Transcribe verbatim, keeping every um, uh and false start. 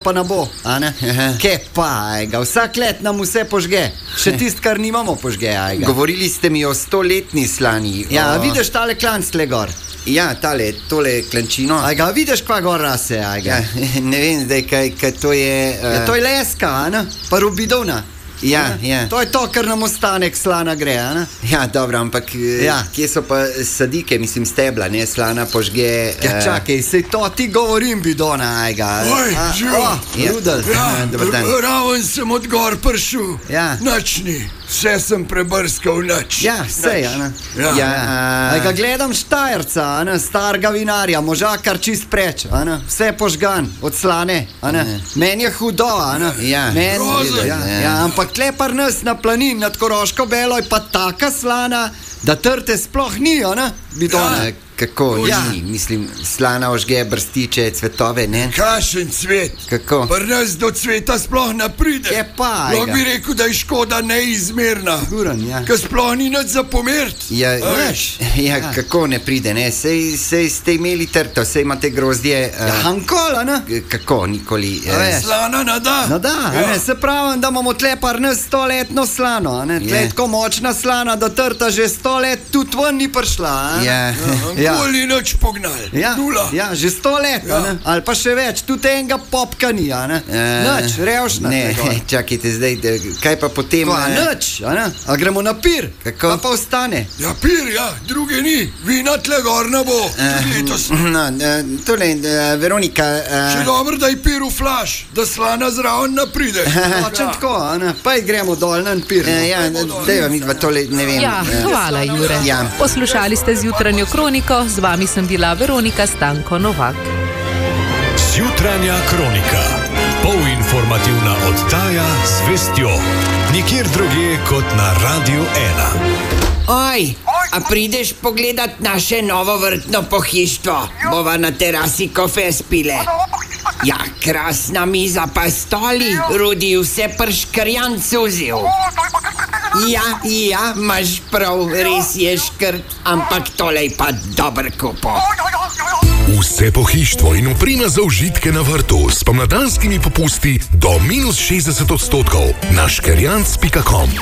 pa ne bo, a ne? Kje pa, ajga, vsak let nam vse požge. Še tist, kar nimamo, požge, ajga. Govorili ste mi o stoletni slani. Ja, o... vidiš tale klanc tle gor? Ja, tale, tole klančino. Ajga, vidiš kva gor rase, ajga? Ja, ne vem zdaj, kaj, kaj to je... Uh... Ja, to je leska, a ne? Pa rubidona. Ja, ja. To je to, kar nam ostanek slana gre, a ne? Ja, dobro, ampak ja. Kje so pa sadike, mislim stebla, ne, slana požge... Ja, uh... čakaj, sej to ti govorim, bidona, ajga. Oj, živo. Ja, Rudel. Ja, dober dan. Raven sem od gor pršel. Ja. Načni, vse sem prebrskal nač. Ja, sej, a ne? Ja. Ja, uh... Ajga, gledam Štajerca, a ne, starega vinarja, moža kar čist preč, a ne? Vse požgan, od slane, a ne? Meni je hudo, a ne? Ja. Meni, Grozno. ja, ja, ampak tle par nas na planin nad Koroško Belo je pa taka slana, da trte sploh ni, a ne, bidona. Ja, kako Ja. ni, mislim, slana ožge brstiče, cvetove, ne? Kašen cvet. Kako? Pri nas do cveta sploh ne pride. Je pa, Lahko ajga. bi rekel, da je škoda neizmerna. Guran, ja. Ker sploh ni nič za pomert. Ja, A ja, veš? ja, kako ne pride, ne? Sej, sej ste imeli trto, sej imate grozdje... Uh, Ja, hankol, a ne? kako, nikoli... A Uh, veš. Slana ne da. No da, a ne, se pravim, da imamo tle par nas stoletno slano, a ne? Tle Je. je tako močna slana, da trta že sto let tudi ven ni prišla, a? ja. Ja. Nikoli nič pognal. Ja, Nula. ja, že sto let, Ja. a ne? Ali pa še več, tudi enega popka ni, a ne? Eh, Nič, revšna. Ne, tle gor. čakajte zdaj, da, kaj pa potem... Kva, eh, nič, a ne? A gremo na pir, Kako? pa pa ostane. Ja, pir, ja, druge ni. Vina tle gor ne bo. Tudi letos. No, uh, tole, uh, Veronika... Še Uh, dobro, da je pir v flaš, da slana zraven ne pride. Hočem tako, a ne? Pa gremo dol na pir. uh, ja, dajva mi dva tole, ne vem... Ja, eh, hvala, Jure. Ja. Poslušali ste zjutranjo kroniko, z vami sem bila Veronika Stanko Novak. Zjutranja kronika. Polinformativna oddaja z vestjo. Nikjer drugje kot na Radiu ena. Oj, a prideš pogledat naše novo vrtno pohištvo? Bova na terasi kofe spile. Ja, krasna miza pa stoli, Rudi vse prškrjan cuzil. Ja, ja, imaš prav, res je škrt, ampak tole je pa dober kupo. Vse pohištvo in oprema za užitke na vrtu s pomladanskimi popusti do minus šestdeset odstotkov na škerjanc pika com.